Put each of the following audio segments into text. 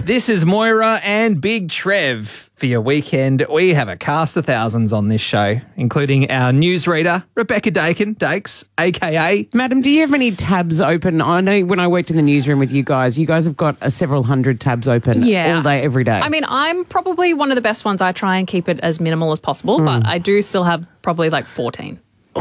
This is Moira and Big Trev. For your weekend, we have a cast of thousands on this show, including our newsreader, Rebecca Dakes, a.k.a. Madam, do you have any tabs open? I know when I worked in the newsroom with you guys have got several hundred tabs open all day, every day. I mean, I'm probably one of the best ones. I try and keep it as minimal as possible, but I do still have probably like 14.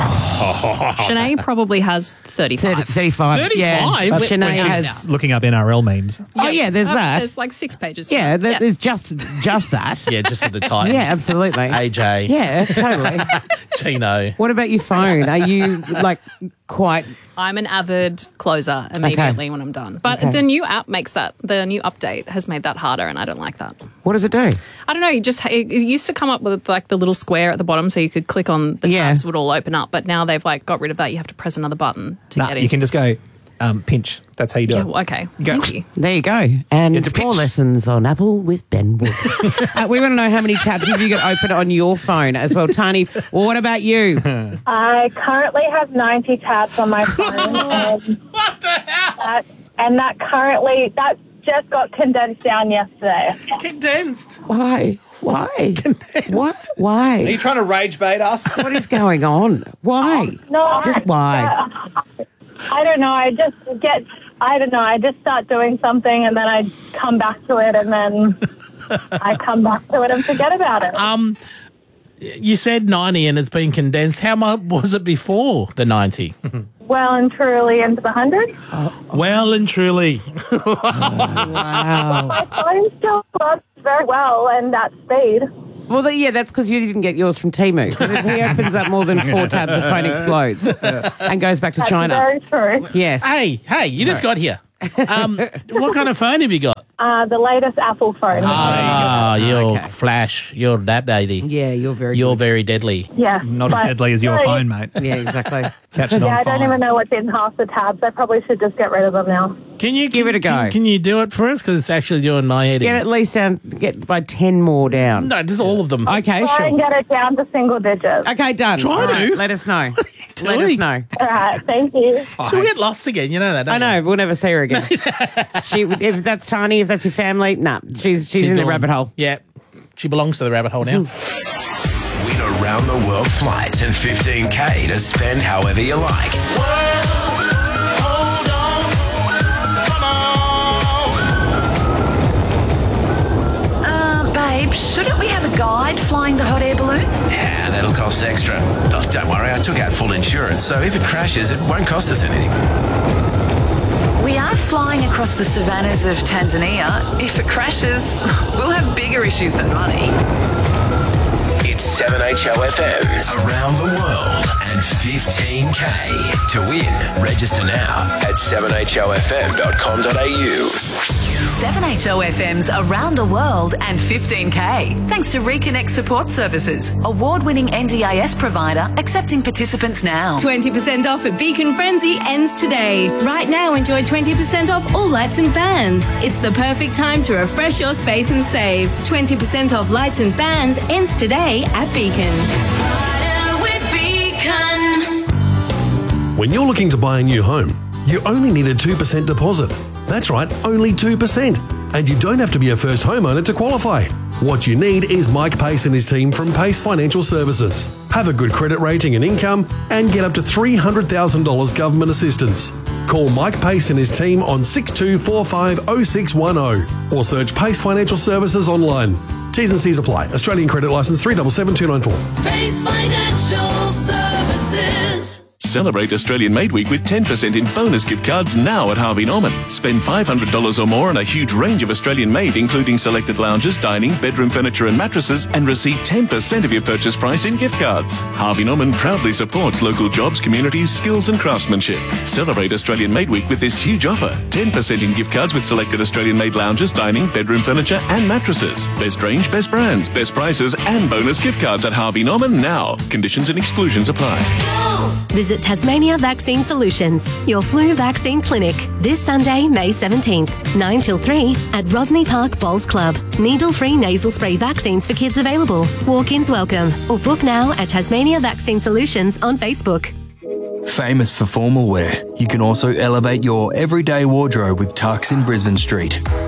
Shanae probably has 35. 35. Yeah. Shanae has... looking up NRL memes. Oh, yeah, there's that. There's like 6 pages. Yeah, there's just that. Yeah, just at the Titans. Yeah, absolutely. AJ. Yeah, totally. Tino. What about your phone? Are you like quite... I'm an avid closer immediately when I'm done. But the new app makes that, the new update has made that harder and I don't like that. What does it do? I don't know, it used to come up with like the little square at the bottom so you could click on the tabs would all open up, but now they've like got rid of that. You have to press another button to get in. You can just go pinch. That's how you do it. Okay, thank you. There you go. And 4 lessons on Apple with Ben Wood. We want to know how many tabs have you got open on your phone as well. Tani, what about you? I currently have 90 tabs on my phone. What the hell? That just got condensed down yesterday. Condensed? Why? Condensed? What? Why? Are you trying to rage bait us? What is going on? Why? No. Just why? I don't know. I just start doing something and then I come back to it and then I come back to it and forget about it. You said 90 and it's been condensed. How much was it before the 90? Well and truly into the 100. Well and truly. Wow. My phone still works very well and at speed. Well, that's because you didn't get yours from Temu. Because if he opens up more than 4 tabs, the phone explodes and goes back to China. Very true. Yes. Hey, you just got here. What kind of phone have you got? The latest Apple phone. You're Flash. You're that lady. Yeah, you're very deadly. Yeah. Not as deadly as your phone, mate. Yeah, exactly. Catch it on I fire. don't even know what's in half the tabs. I probably should just get rid of them now. Can you give it a go? Can you do it for us? Because it's actually doing my head in. Get at least get by 10 more down. No, just all of them. Okay, Try and get it down to single digits. Okay, done. Try to. Let us know. Let us know. All right, thank you. She'll get lost again. You know that, don't I you? know. We'll never see her again. If that's Tani, if that's your family, she's in the rabbit hole. Yeah, she belongs to the rabbit hole now. Win around the world flights and $15,000 to spend however you like. Hold on. Babe, shouldn't we have a guide flying the hot air balloon? Yeah, that'll cost extra. Oh, don't worry, I took out full insurance, so if it crashes, it won't cost us anything. We are flying across the savannas of Tanzania. If it crashes, we'll have bigger issues than money. It's 7HOFM's Around the World and $15,000 to win. Register now at 7HOFM.com.au. 7HOFM's Around the World and $15,000. Thanks to Reconnect Support Services, award-winning NDIS provider, accepting participants now. 20% off at Beacon Frenzy ends today. Right now, enjoy 20% off all lights and fans. It's the perfect time to refresh your space and save. 20% off lights and fans ends today at Beacon. With Beacon. When you're looking to buy a new home, you only need a 2% deposit. That's right, only 2%. And you don't have to be a first homeowner to qualify. What you need is Mike Pace and his team from Pace Financial Services. Have a good credit rating and income and get up to $300,000 government assistance. Call Mike Pace and his team on 62450610 or search Pace Financial Services online. T's and C's apply. Australian credit licence 377294. Pace Financial Services. Celebrate Australian Made Week with 10% in bonus gift cards now at Harvey Norman. Spend $500 or more on a huge range of Australian made, including selected lounges, dining, bedroom furniture and mattresses, and receive 10% of your purchase price in gift cards. Harvey Norman proudly supports local jobs, communities, skills and craftsmanship. Celebrate Australian Made Week with this huge offer. 10% in gift cards with selected Australian made lounges, dining, bedroom furniture and mattresses. Best range, best brands, best prices and bonus gift cards at Harvey Norman now. Conditions and exclusions apply. Visit Tasmania Vaccine Solutions, your flu vaccine clinic, this Sunday, May 17th, 9 till 3 at Rosny Park Bowls Club. Needle-free nasal spray vaccines for kids available. Walk-ins welcome. Or book now at Tasmania Vaccine Solutions on Facebook. Famous for formal wear, you can also elevate your everyday wardrobe with Tux in Brisbane Street.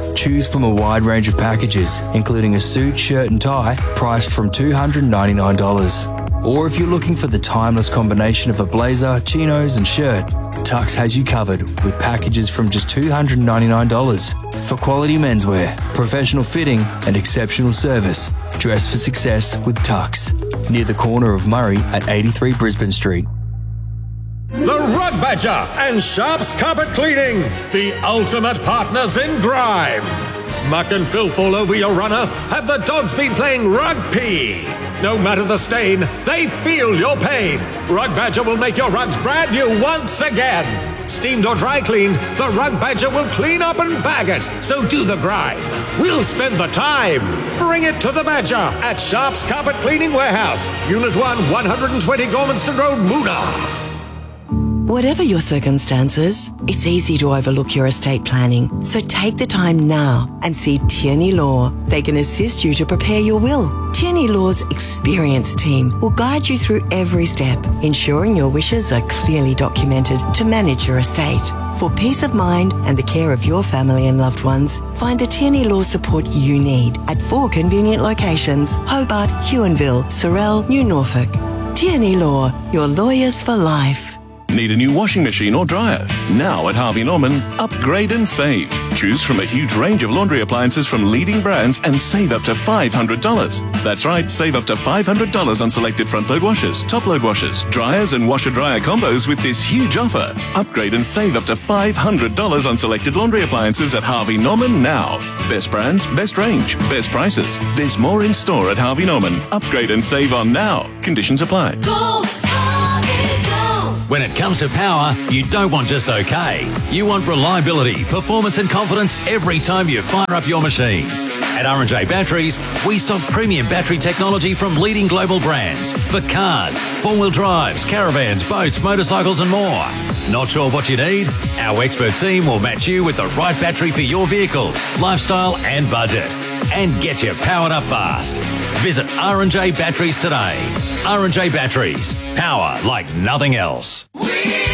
Choose from a wide range of packages, including a suit, shirt and tie, priced from $299. Or if you're looking for the timeless combination of a blazer, chinos and shirt, Tux has you covered with packages from just $299. For quality menswear, professional fitting and exceptional service, dress for success with Tux. Near the corner of Murray at 83 Brisbane Street. The Rug Badger and Sharps Carpet Cleaning, the ultimate partners in grime. Muck and filth all over your runner. Have the dogs been playing rugby? No matter the stain, they feel your pain. Rug Badger will make your rugs brand new once again. Steamed or dry cleaned, the Rug Badger will clean up and bag it. So do the grime. We'll spend the time. Bring it to the Badger at Sharps Carpet Cleaning Warehouse, Unit 1, 120 Gormanston Road, Moona. Whatever your circumstances, it's easy to overlook your estate planning. So take the time now and see Tierney Law. They can assist you to prepare your will. Tierney Law's experienced team will guide you through every step, ensuring your wishes are clearly documented to manage your estate. For peace of mind and the care of your family and loved ones, find the Tierney Law support you need at 4 convenient locations: Hobart, Huonville, Sorell, New Norfolk. Tierney Law, your lawyers for life. Need a new washing machine or dryer? Now at Harvey Norman, upgrade and save. Choose from a huge range of laundry appliances from leading brands and save up to $500. That's right, save up to $500 on selected front-load washers, top-load washers, dryers and washer-dryer combos with this huge offer. Upgrade and save up to $500 on selected laundry appliances at Harvey Norman now. Best brands, best range, best prices. There's more in store at Harvey Norman. Upgrade and save on now. Conditions apply. When it comes to power, you don't want just okay. You want reliability, performance and confidence every time you fire up your machine. At R&J Batteries, we stock premium battery technology from leading global brands for cars, four-wheel drives, caravans, boats, motorcycles and more. Not sure what you need? Our expert team will match you with the right battery for your vehicle, lifestyle and budget. And get you powered up fast. Visit R&J Batteries today. R&J Batteries. Power like nothing else.